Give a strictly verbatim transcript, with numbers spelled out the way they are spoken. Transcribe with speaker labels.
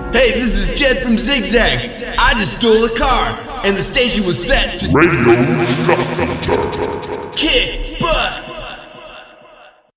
Speaker 1: Hey, this is Jed from Zigzag. I just stole a car, and the station was set to
Speaker 2: Radio Shotgunter.
Speaker 1: kick butt.